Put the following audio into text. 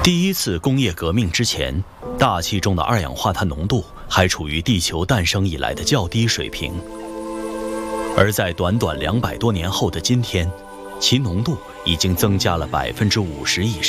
第一次工业革命之前，大气中的二氧化碳浓度还处于地球诞生以来的较低水平，而在短短200多年后的今天，其浓度已经增加了50%以上。